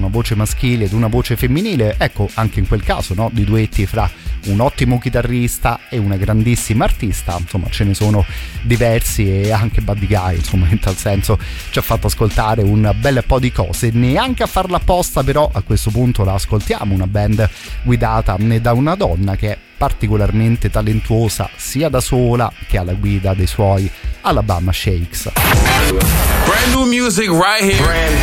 una voce maschile ed una voce femminile, ecco, anche in quel caso, no, di duetti fra un ottimo chitarrista e una grandissima artista, insomma ce ne sono diversi, e anche Buddy Guy, insomma, in tal senso ci ha fatto ascoltare un bel po' di cose, neanche a farla apposta, però a questo punto la ascoltiamo, una band guidata da una donna che è particolarmente talentuosa sia da sola che alla guida dei suoi Alabama Shakes. Brand new music right here.